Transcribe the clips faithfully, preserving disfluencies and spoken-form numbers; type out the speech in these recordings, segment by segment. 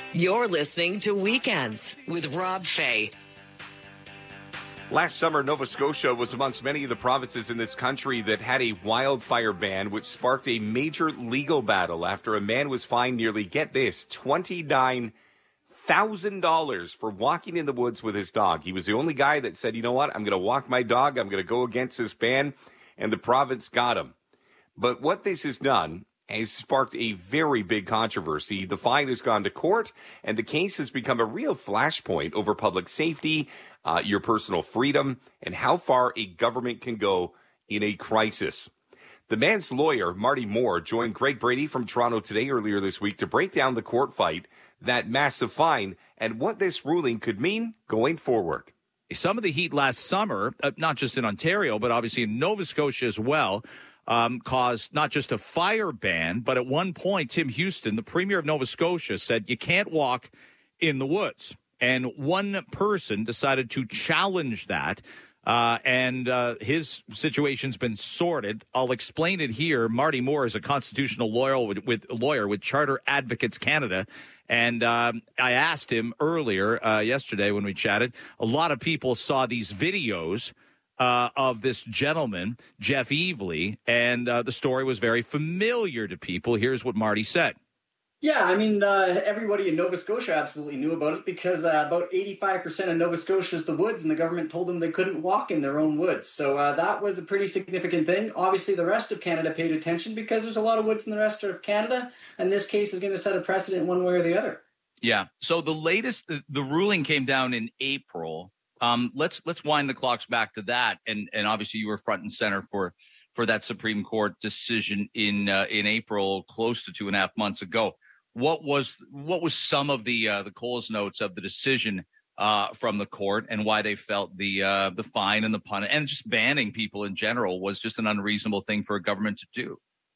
You're listening to Weekends with Rob Fay. Last summer, Nova Scotia was amongst many of the provinces in this country that had a wildfire ban, which sparked a major legal battle after a man was fined nearly, get this, twenty-nine thousand dollars for walking in the woods with his dog. He was the only guy that said, you know what, I'm going to walk my dog, I'm going to go against this ban, and the province got him. But what this has done has sparked a very big controversy. The fine has gone to court, and the case has become a real flashpoint over public safety, uh, your personal freedom, and how far a government can go in a crisis. The man's lawyer, Marty Moore, joined Greg Brady from Toronto Today earlier this week to break down the court fight, that massive fine, and what this ruling could mean going forward. Some of the heat last summer, uh, not just in Ontario, but obviously in Nova Scotia as well, Um, caused not just a fire ban, but at one point, Tim Houston, the Premier of Nova Scotia, said you can't walk in the woods. And one person decided to challenge that, uh, and uh, his situation's been sorted. I'll explain it here. Marty Moore is a constitutional lawyer with, with lawyer with Charter Advocates Canada. And um, I asked him earlier uh, yesterday when we chatted, a lot of people saw these videos Uh, of this gentleman, Jeff Evely, and uh, the story was very familiar to people. Here's what Marty said. Yeah, I mean, uh, everybody in Nova Scotia absolutely knew about it because uh, about eighty-five percent of Nova Scotia is the woods, and the government told them they couldn't walk in their own woods. So uh, that was a pretty significant thing. Obviously, the rest of Canada paid attention because there's a lot of woods in the rest of Canada, and this case is going to set a precedent one way or the other. Yeah, so the latest, the, the ruling came down in April. Um, let's let's wind the clocks back to that, and and obviously you were front and center for for that Supreme Court decision in uh, in April, close to two and a half months ago. What was what was some of the uh, the Coles notes of the decision uh, from the court, and why they felt the uh, the fine and the pun and just banning people in general was just an unreasonable thing for a government to do?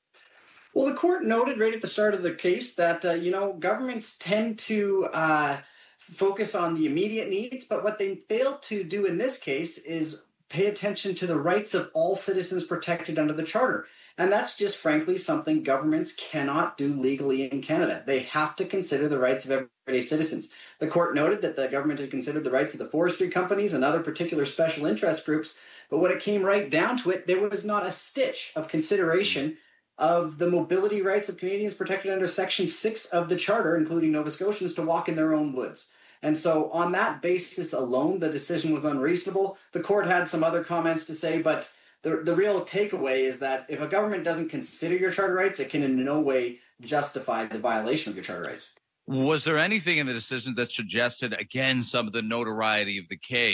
Well, the court noted right at the start of the case that uh, you know governments tend to Uh, focus on the immediate needs, but what they failed to do in this case is pay attention to the rights of all citizens protected under the Charter. And that's just frankly something governments cannot do legally in Canada. They have to consider the rights of everyday citizens. The court noted that the government had considered the rights of the forestry companies and other particular special interest groups, but when it came right down to it, there was not a stitch of consideration of the mobility rights of Canadians protected under Section six of the Charter, including Nova Scotians, to walk in their own woods. And so on that basis alone, the decision was unreasonable. The court had some other comments to say, but the, the real takeaway is that if a government doesn't consider your charter rights, it can in no way justify the violation of your charter rights. Was there anything in the decision that suggested, again, some of the notoriety of the case?